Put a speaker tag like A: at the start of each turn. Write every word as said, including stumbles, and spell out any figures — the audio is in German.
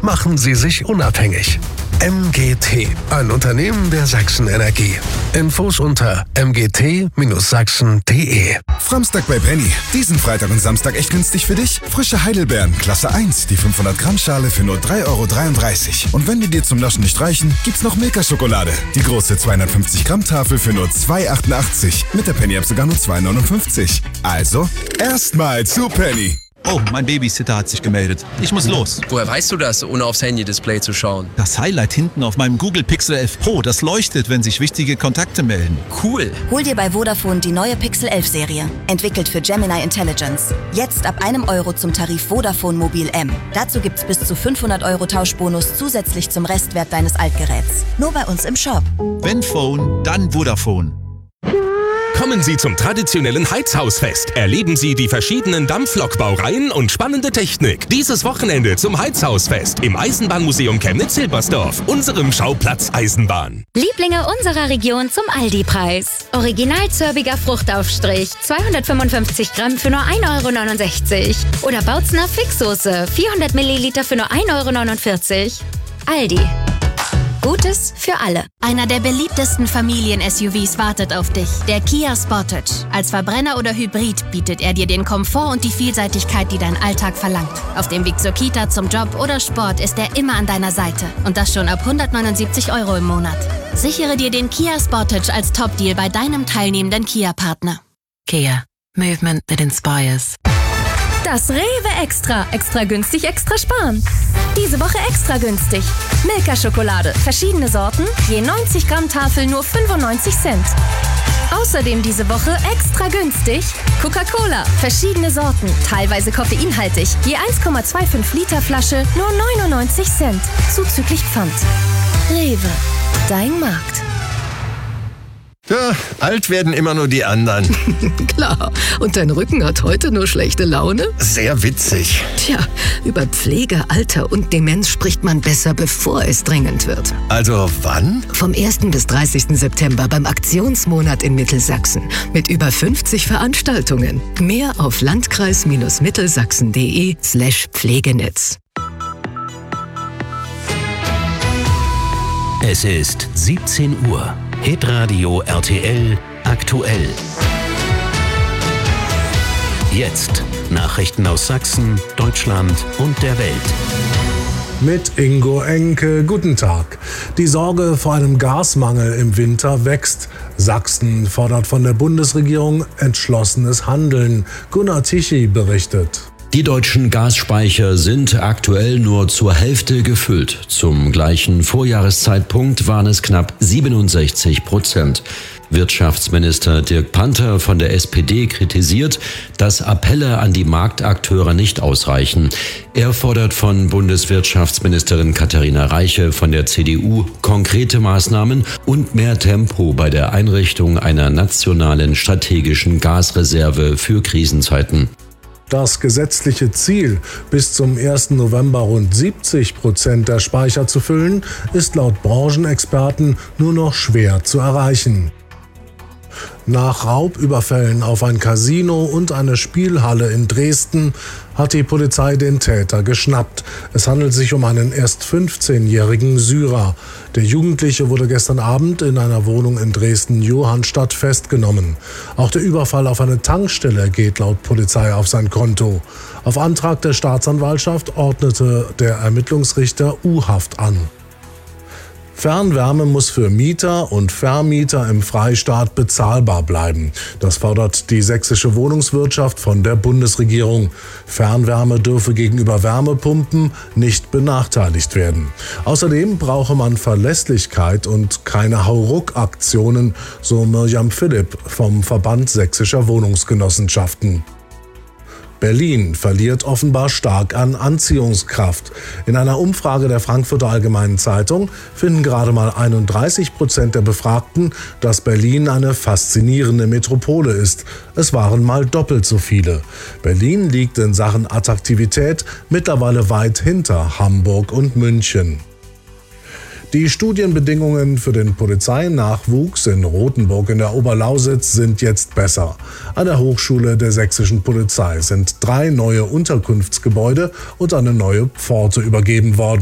A: Machen Sie sich unabhängig. M G T, ein Unternehmen der Sachsen Energie. Infos unter m g t sachsen punkt d e.
B: Framstag bei Penny. Diesen Freitag und Samstag echt günstig für dich? Frische Heidelbeeren, Klasse eins, die fünfhundert Gramm Schale für nur drei Euro dreiunddreißig. Und wenn die dir zum Naschen nicht reichen, gibt's noch Milka-Schokolade. Die große zweihundertfünfzig Gramm Tafel für nur zwei Euro achtundachtzig. Mit der Penny-App sogar nur zwei Euro neunundfünfzig. Also, erstmal zu Penny.
C: Oh, mein Babysitter hat sich gemeldet. Ich muss los.
D: Woher weißt du das, ohne aufs Handy-Display zu schauen?
C: Das Highlight hinten auf meinem Google Pixel elf Pro, das leuchtet, wenn sich wichtige Kontakte melden.
D: Cool.
E: Hol dir bei Vodafone die neue Pixel elf Serie. Entwickelt für Gemini Intelligence. Jetzt ab einem Euro zum Tarif Vodafone Mobil M. Dazu gibt's bis zu fünfhundert Euro Tauschbonus zusätzlich zum Restwert deines Altgeräts. Nur bei uns im Shop.
C: Wenn Phone, dann Vodafone.
F: Kommen Sie zum traditionellen Heizhausfest. Erleben Sie die verschiedenen Dampflokbaureihen und spannende Technik. Dieses Wochenende zum Heizhausfest im Eisenbahnmuseum Chemnitz-Hilbersdorf, unserem Schauplatz Eisenbahn.
G: Lieblinge unserer Region zum Aldi-Preis. Original zörbiger Fruchtaufstrich, zweihundertfünfundfünfzig Gramm für nur ein Euro neunundsechzig. Oder Bautzner Fixsoße, vierhundert Milliliter für nur ein Euro neunundvierzig. Aldi. Gutes für alle.
H: Einer der beliebtesten Familien-S U Vs wartet auf dich. Der Kia Sportage. Als Verbrenner oder Hybrid bietet er dir den Komfort und die Vielseitigkeit, die dein Alltag verlangt. Auf dem Weg zur Kita, zum Job oder Sport ist er immer an deiner Seite. Und das schon ab hundertneunundsiebzig Euro im Monat. Sichere dir den Kia Sportage als Top-Deal bei deinem teilnehmenden Kia-Partner.
I: Kia. Movement that inspires.
J: Das Rewe Extra. Extra günstig, extra sparen. Diese Woche extra günstig. Milka-Schokolade. Verschiedene Sorten. Je neunzig Gramm Tafel nur fünfundneunzig Cent. Außerdem diese Woche extra günstig. Coca-Cola. Verschiedene Sorten. Teilweise koffeinhaltig. Je eins Komma fünfundzwanzig Liter Flasche nur neunundneunzig Cent. Zuzüglich Pfand. Rewe. Dein Markt.
K: Ja, alt werden immer nur die anderen.
L: Klar. Und dein Rücken hat heute nur schlechte Laune?
K: Sehr witzig.
L: Tja, über Pflege, Alter und Demenz spricht man besser, bevor es dringend wird.
K: Also wann?
L: Vom ersten bis dreißigsten September beim Aktionsmonat in Mittelsachsen. Mit über fünfzig Veranstaltungen. Mehr auf landkreis-mittelsachsen.de slash Pflegenetz.
M: Es ist siebzehn Uhr. Hitradio R T L aktuell. Jetzt Nachrichten aus Sachsen, Deutschland und der Welt.
N: Mit Ingo Enke, guten Tag. Die Sorge vor einem Gasmangel im Winter wächst. Sachsen fordert von der Bundesregierung entschlossenes Handeln. Gunnar Tichy berichtet.
O: Die deutschen Gasspeicher sind aktuell nur zur Hälfte gefüllt. Zum gleichen Vorjahreszeitpunkt waren es knapp siebenundsechzig Prozent. Wirtschaftsminister Dirk Panther von der S P D kritisiert, dass Appelle an die Marktakteure nicht ausreichen. Er fordert von Bundeswirtschaftsministerin Katharina Reiche von der C D U konkrete Maßnahmen und mehr Tempo bei der Einrichtung einer nationalen strategischen Gasreserve für Krisenzeiten.
N: Das gesetzliche Ziel, bis zum ersten November rund siebzig Prozent der Speicher zu füllen, ist laut Branchenexperten nur noch schwer zu erreichen. Nach Raubüberfällen auf ein Casino und eine Spielhalle in Dresden hat die Polizei den Täter geschnappt. Es handelt sich um einen erst fünfzehnjährigen Syrer. Der Jugendliche wurde gestern Abend in einer Wohnung in Dresden-Johannstadt festgenommen. Auch der Überfall auf eine Tankstelle geht laut Polizei auf sein Konto. Auf Antrag der Staatsanwaltschaft ordnete der Ermittlungsrichter U-Haft an. Fernwärme muss für Mieter und Vermieter im Freistaat bezahlbar bleiben. Das fordert die sächsische Wohnungswirtschaft von der Bundesregierung. Fernwärme dürfe gegenüber Wärmepumpen nicht benachteiligt werden. Außerdem brauche man Verlässlichkeit und keine Hauruck-Aktionen, so Mirjam Philipp vom Verband sächsischer Wohnungsgenossenschaften. Berlin verliert offenbar stark an Anziehungskraft. In einer Umfrage der Frankfurter Allgemeinen Zeitung finden gerade mal einunddreißig Prozent der Befragten, dass Berlin eine faszinierende Metropole ist. Es waren mal doppelt so viele. Berlin liegt in Sachen Attraktivität mittlerweile weit hinter Hamburg und München. Die Studienbedingungen für den Polizeinachwuchs in Rothenburg in der Oberlausitz sind jetzt besser. An der Hochschule der sächsischen Polizei sind drei neue Unterkunftsgebäude und eine neue Pforte übergeben worden.